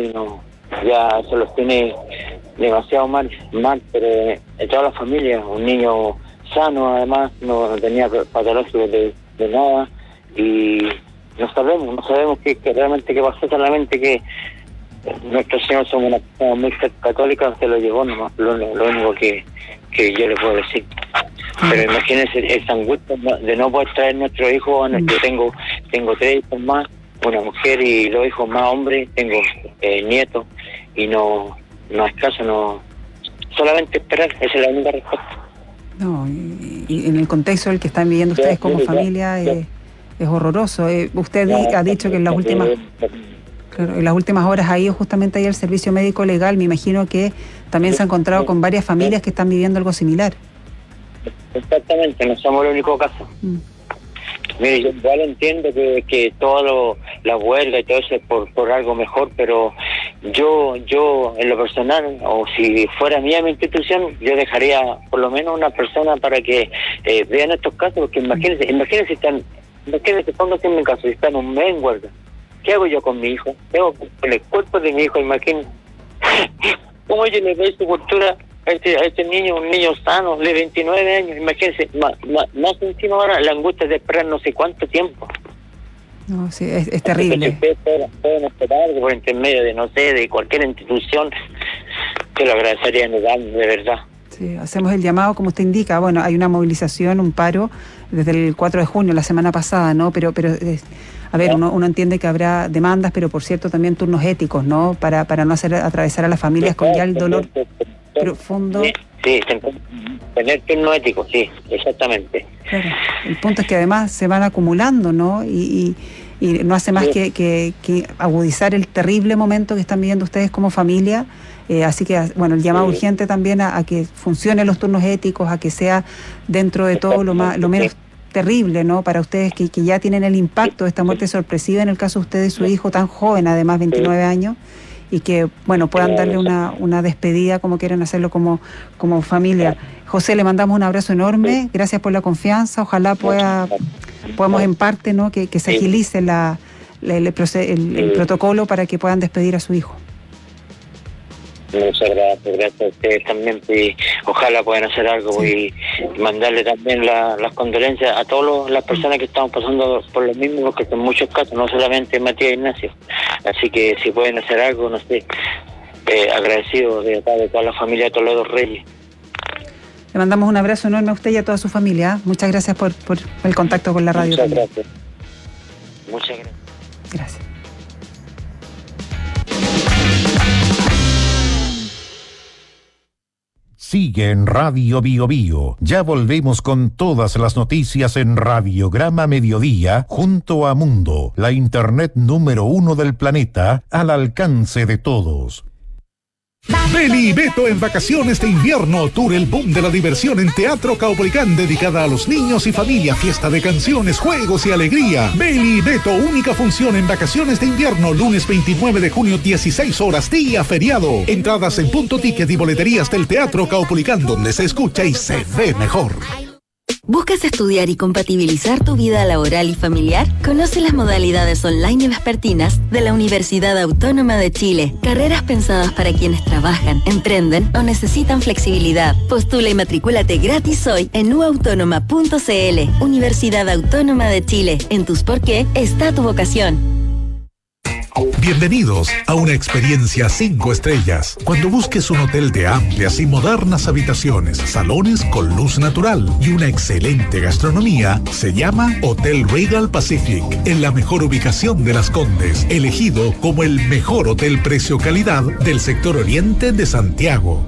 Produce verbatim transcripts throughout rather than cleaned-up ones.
y no, ya se los tiene demasiado mal, mal, pero en toda la familia, un niño sano además, no tenía patológicos de, de nada, y no sabemos, no sabemos qué, qué realmente qué pasó, solamente que nuestros señores somos una persona muy católica, se lo llevó nomás, lo, lo único que, que yo le puedo decir. Pero imagínense esa angustia de no poder traer nuestro hijo. Yo tengo tengo tres hijos más, una mujer y dos hijos más hombres, tengo eh, nietos, y no no es caso, no, solamente esperar, esa es la única respuesta. No, y, y en el contexto del que están viviendo ustedes como familia es, es horroroso. Eh, usted ha dicho que en las últimas claro, en las últimas horas ha ido justamente ahí al servicio médico legal. Me imagino que también se ha encontrado con varias familias que están viviendo algo similar. Exactamente, no somos el único caso. Mm. Mire, yo igual entiendo que, que todo la huelga y todo eso es por, por algo mejor, pero yo yo en lo personal, o si fuera mía mi institución, yo dejaría por lo menos una persona para que eh, vean estos casos, porque imagínense, imagínense si están, imagínense, pónganse en mi caso, si están un mes en huelga, ¿qué hago yo con mi hijo? ¿Qué hago con el cuerpo de mi hijo? Imagínense, ¿cómo yo le doy su cultura a este, a este niño, un niño sano de veintinueve años? Imagínense, más, más, más encima ahora la angustia de esperar no sé cuánto tiempo. No, sí, es, es terrible. Ustedes pueden, pueden esperar por intermedio de, no sé, de cualquier institución, que lo agradecería de verdad. Sí, hacemos el llamado, como usted indica. Bueno, hay una movilización, un paro, desde el cuatro de junio, la semana pasada, ¿no? Pero, pero eh, a ver, uno, uno entiende que habrá demandas, pero por cierto también turnos éticos, ¿no? Para, para no hacer atravesar a las familias con ya el dolor profundo. Sí, sí, tener turno ético, sí, exactamente. Claro. El punto es que además se van acumulando, ¿no? Y, y, y no hace más sí. que, que, que agudizar el terrible momento que están viviendo ustedes como familia. Eh, así que, bueno, el llamado sí. urgente también a, a que funcionen los turnos éticos, a que sea dentro de todo lo más, lo menos sí. terrible, ¿no? Para ustedes que, que ya tienen el impacto de esta muerte sorpresiva, en el caso de ustedes, su hijo tan joven, además veintinueve sí. años. Y que, bueno, puedan darle una, una despedida como quieren hacerlo como, como familia. José, le mandamos un abrazo enorme, gracias por la confianza, ojalá pueda podamos en parte, ¿no? que, que se agilice la, la, el, el, el protocolo para que puedan despedir a su hijo. Muchas gracias, gracias a ustedes también, y ojalá puedan hacer algo sí. y mandarle también la, las condolencias a todas las personas que estamos pasando por lo mismo, porque en muchos casos, no solamente Matías Ignacio, así que si pueden hacer algo, no sé, eh, agradecido de, de toda la familia de Toledo Reyes. Le mandamos un abrazo enorme a usted y a toda su familia. Muchas gracias por, por el contacto con la radio. Muchas también. gracias. Muchas gracias. Gracias. Sigue en Radio Bio Bio. Ya volvemos con todas las noticias en Radiograma Mediodía, junto a Mundo, la internet número uno del planeta, al alcance de todos. Beli y Beto en vacaciones de invierno, tour el boom de la diversión en Teatro Caupolicán, dedicada a los niños y familia, fiesta de canciones, juegos y alegría. Beli y Beto, única función en vacaciones de invierno, lunes veintinueve de junio, dieciséis horas, día feriado. Entradas en Punto Ticket y boleterías del Teatro Caupolicán, donde se escucha y se ve mejor. ¿Buscas estudiar y compatibilizar tu vida laboral y familiar? Conoce las modalidades online y vespertinas de la Universidad Autónoma de Chile. Carreras pensadas para quienes trabajan, emprenden o necesitan flexibilidad. Postula y matricúlate gratis hoy en u autónoma punto c l. Universidad Autónoma de Chile. En tus por qué está tu vocación. Bienvenidos a una experiencia cinco estrellas. Cuando busques un hotel de amplias y modernas habitaciones, salones con luz natural y una excelente gastronomía, se llama Hotel Regal Pacific, en la mejor ubicación de Las Condes, elegido como el mejor hotel precio-calidad del sector oriente de Santiago.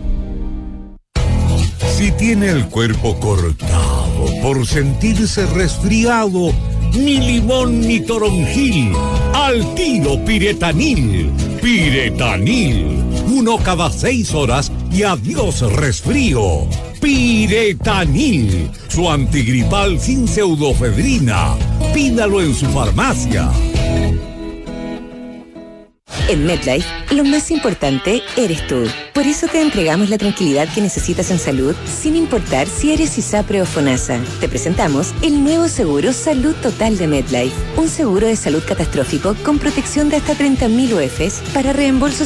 Si tiene el cuerpo cortado por sentirse resfriado, ni limón ni toronjil, al tiro Piretanil. Piretanil, uno cada seis horas y adiós resfrío. Piretanil, su antigripal sin pseudofedrina. Pídalo en su farmacia. En MetLife, lo más importante eres tú. Por eso te entregamos la tranquilidad que necesitas en salud, sin importar si eres ISAPRE o FONASA. Te presentamos el nuevo seguro Salud Total de MetLife. Un seguro de salud catastrófico con protección de hasta treinta mil U Fs para reembolso